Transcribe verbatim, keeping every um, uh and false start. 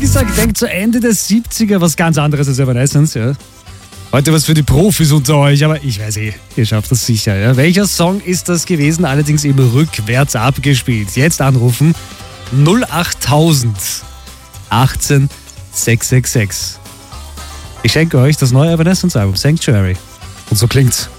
gesagt, denkt zu Ende der siebziger was ganz anderes als Evanescence, ja. Heute was für die Profis unter euch, aber ich weiß eh, ihr schafft das sicher, ja. Welcher Song ist das gewesen? Allerdings eben rückwärts abgespielt. Jetzt anrufen null achttausend achtzehn sechshundertsechsundsechzig. Ich schenke euch das neue Evanescence-Album Sanctuary. Und so klingt's.